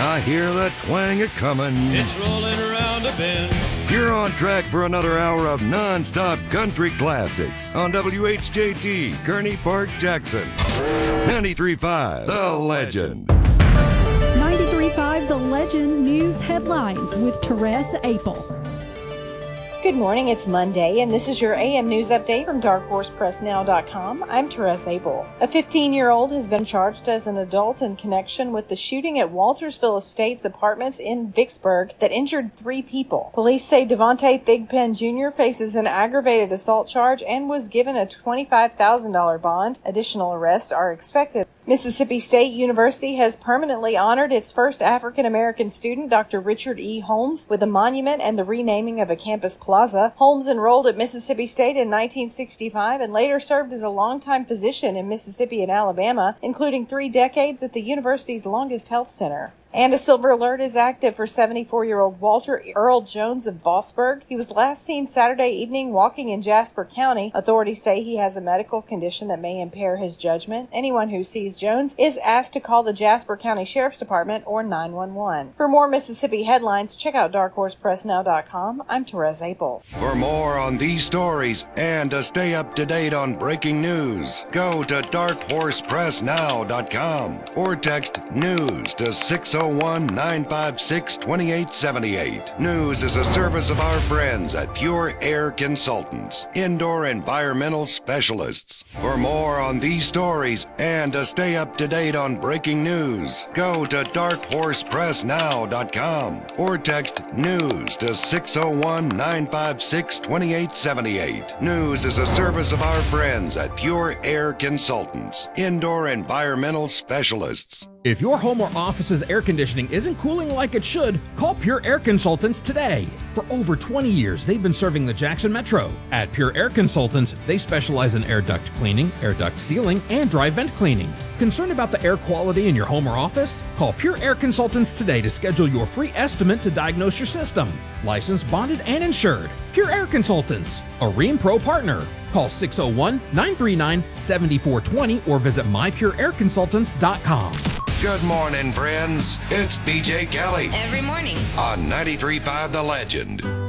I hear the twang a-comin'. It's rolling around a bend. You're on track for another hour of non-stop country classics on WHJT, Kearney Park, Jackson. 93.5 The Legend. 93.5 The Legend News Headlines with Therese Apel. Good morning, it's Monday, and this is your AM News Update from DarkHorsePressNow.com. I'm Therese Apel. A 15-year-old has been charged as an adult in connection with the shooting at Waltersville Estates Apartments in Vicksburg that injured 3 people. Police say Devontae Thigpen Jr. faces an aggravated assault charge and was given a $25,000 bond. Additional arrests are expected. Mississippi State University has permanently honored its first African-American student, Dr. Richard E. Holmes, with a monument and the renaming of a campus plaza. Holmes enrolled at Mississippi State in 1965 and later served as a longtime physician in Mississippi and Alabama, including 3 decades at the university's longest health center. And a silver alert is active for 74-year-old Walter Earl Jones of Vossburg. He was last seen Saturday evening walking in Jasper County. Authorities say he has a medical condition that may impair his judgment. Anyone who sees Jones is asked to call the Jasper County Sheriff's Department or 911. For more Mississippi headlines, check out DarkHorsePressNow.com. I'm Therese Apel. For more on these stories and to stay up to date on breaking news, go to DarkHorsePressNow.com or text NEWS to 601-956-2878. News is a service of our friends at Pure Air Consultants, indoor environmental specialists. For more on these stories and to stay up to date on breaking news, go to DarkHorsePressNow.com or text NEWS to 601-956-2878. News is a service of our friends at Pure Air Consultants, indoor environmental specialists. If your home or office's air conditioning isn't cooling like it should, call Pure Air Consultants today. For over 20 years, they've been serving the Jackson Metro. At Pure Air Consultants, they specialize in air duct cleaning, air duct sealing, and dry vent cleaning. Concerned about the air quality in your home or office? Call Pure Air Consultants today to schedule your free estimate to diagnose your system. Licensed, bonded, and insured. Pure Air Consultants, a Rheem Pro partner. Call 601-939-7420 or visit mypureairconsultants.com. Good morning, friends. It's BJ Kelly Every morning on 93.5 The Legend.